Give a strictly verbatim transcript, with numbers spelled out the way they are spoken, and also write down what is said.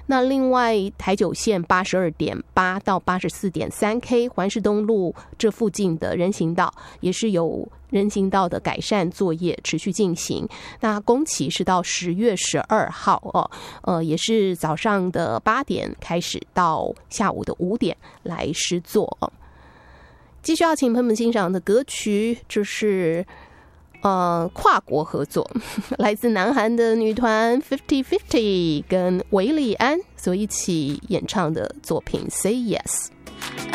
那另外台九线八十二点八到八十四点三 K 环市东路这附近的人行道也是有人行道的改善作业持续进行。那工期是到十月十二号哦，呃，也是早上的八点开始到下午的五点来施作哦。继续要请朋友们欣赏的歌曲就是呃跨国合作，来自南韩的女团 Fifty Fifty 跟韦礼安所一起演唱的作品 Say Yes。